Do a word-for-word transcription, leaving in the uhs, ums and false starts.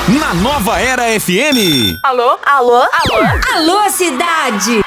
Na Nova Era F M. Alô? Alô? Alô? Alô, cidade!